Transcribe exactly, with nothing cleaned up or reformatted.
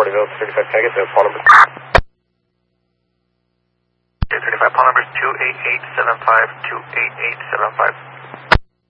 Ponyville thirty-five, can I get the phone number? thirty-five, phone number is two eight eight seven five, two eight eight seven five.